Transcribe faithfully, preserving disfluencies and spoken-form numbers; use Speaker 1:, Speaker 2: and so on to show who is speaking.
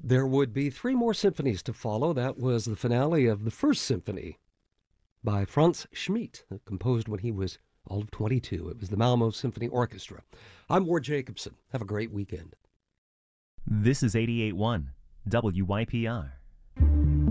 Speaker 1: There would be three more symphonies to follow. That was the finale of the First Symphony by Franz Schmidt, composed when he was all of twenty-two. It was the Malmo Symphony Orchestra. I'm Ward Jacobson. Have a great weekend.
Speaker 2: This is eighty-eight point one W Y P R.